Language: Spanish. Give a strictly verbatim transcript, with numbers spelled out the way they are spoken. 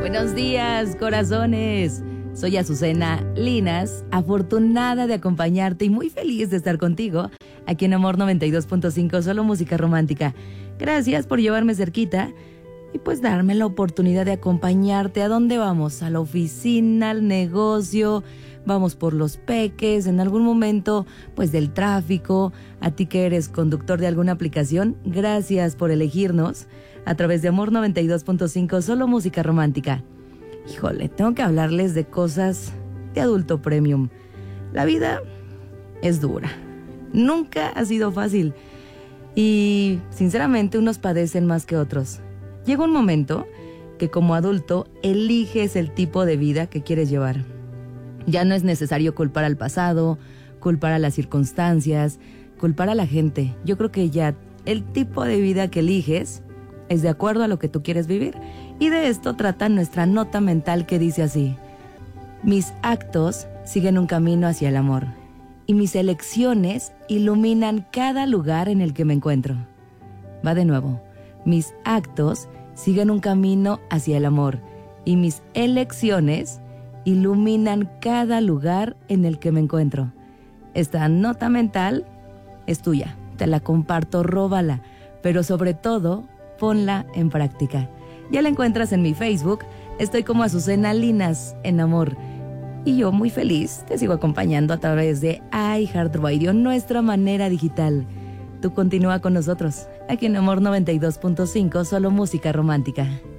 Buenos días, corazones. Soy Azucena Linas, afortunada de acompañarte y muy feliz de estar contigo aquí en Amor noventa y dos punto cinco, solo música romántica. Gracias por llevarme cerquita y pues darme la oportunidad de acompañarte. ¿A dónde vamos? A la oficina, al negocio, vamos por los peques, en algún momento pues del tráfico. A ti que eres conductor de alguna aplicación, gracias por elegirnos a través de Amor noventa y dos punto cinco, solo música romántica. Híjole, tengo que hablarles de cosas de adulto premium. La vida es dura, nunca ha sido fácil y sinceramente unos padecen más que otros. Llega un momento que como adulto eliges el tipo de vida que quieres llevar. Ya no es necesario culpar al pasado, culpar a las circunstancias, culpar a la gente. Yo creo que ya el tipo de vida que eliges es de acuerdo a lo que tú quieres vivir. Y de esto trata nuestra nota mental que dice así: mis actos siguen un camino hacia el amor y mis elecciones iluminan cada lugar en el que me encuentro. Va de nuevo. Mis actos siguen un camino hacia el amor y mis elecciones iluminan cada lugar en el que me encuentro. Esta nota mental es tuya, te la comparto, róbala, pero sobre todo, ponla en práctica. Ya la encuentras en mi Facebook, estoy como Azucena Linas en Amor. Y yo muy feliz te sigo acompañando a través de iHeartRadio, nuestra manera digital. Tú continúa con nosotros, aquí en Amor noventa y dos punto cinco, solo música romántica.